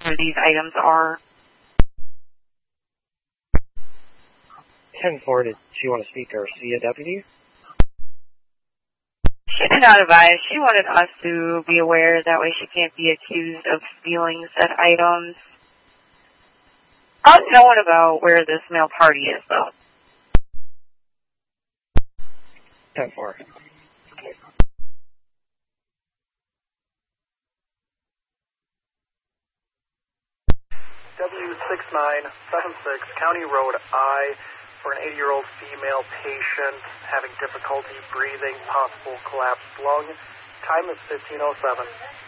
where these items are. 10-4, did she want to speak or see a deputy? She did not advise. She wanted us to be aware, that way she can't be accused of stealing said items. No one about where this male party is, though. 10-4. W6976, County Road I, for an 80-year-old female patient having difficulty breathing, possible collapsed lung. Time is 15:07.